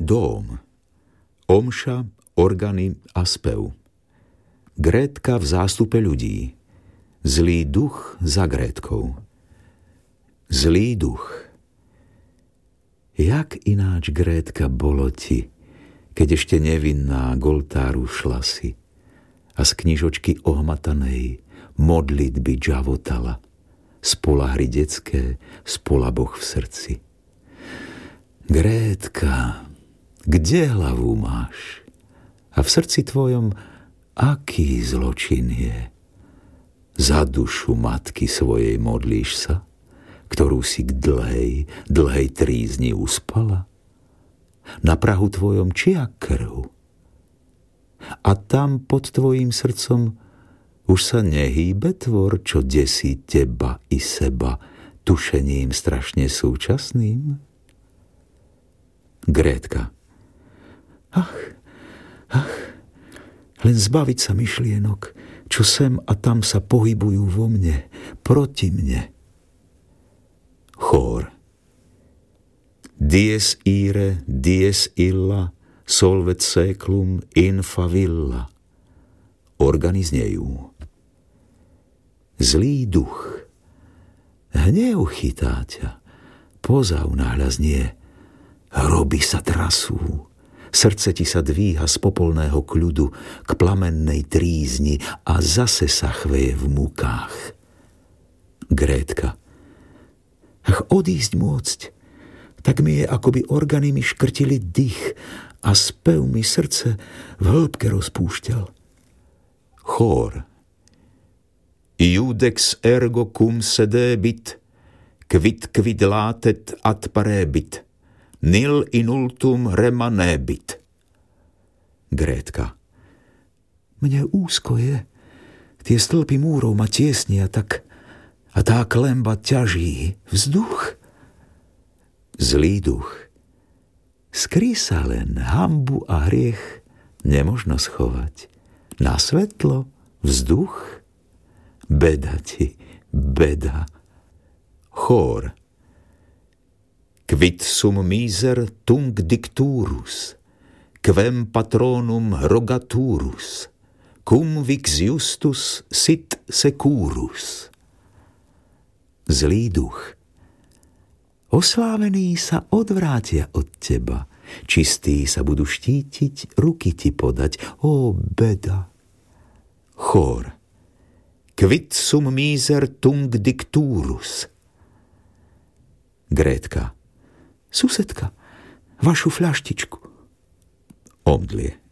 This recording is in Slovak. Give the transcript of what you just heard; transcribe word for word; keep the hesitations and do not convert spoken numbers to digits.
Dóm. Omša, organy a spev. Grétka v zástupe ľudí. Zlý duch za Grétkou. Zlý duch. Jak ináč, Grétka, bolo ti, keď ešte nevinná k oltáru šla si a z knižočky ohmatanej modlitby džavotala, spola hry detské, spola Boh v srdci. Grétka, kde hlavu máš? A v srdci tvojom aký zločin je? Za dušu matky svojej modlíš sa, ktorú si k dlhej, dlhej trízni uspala? Na prahu tvojom čia krv? A tam pod tvojím srdcom už sa nehýbe tvor, čo desí teba i seba tušením strašne súčasným? Grétka. Ach, ach, len zbaviť sa myšlienok, čo sem a tam sa pohybujú vo mne, proti mne. Chór. Dies ire, dies illa, solvet seclum in favilla. Orgány znejú. Zlý duch. Hnev chytá ťa. Pozav náhľa znie. Hroby sa trasú. Srdce ti sa dvíha z popolného kľudu k plamennej trízni a zase sa chveje v múkách. Grétka. Ach, odísť môcť, tak mi je, ako by orgány mi škrtili dých a spev mi srdce v hĺbke rozpúšťal. Chór. Iudex ergo cum sedebit, quid quid latet ad parebit, nil in ultum remanebit. Grétka. Mne úzko je, tie stĺpy múrov ma tiesnia tak a tá klemba ťaží vzduch. Zlý duch. Skrý sa len hanbu a hriech nemožno schovať. Na svetlo, vzduch, beda ti, beda. Chór. Quid sum miser tung dicturus, quem patronum rogaturus, cum vix justus sit securus. Zlý duch. Oslávení sa odvrátia od teba, čistí sa budú štítiť, ruky ti podať, ó beda. Chór. Quid sum miser tung dicturus. Grétka. Susedka, vašu fľaštičku. Omdlie.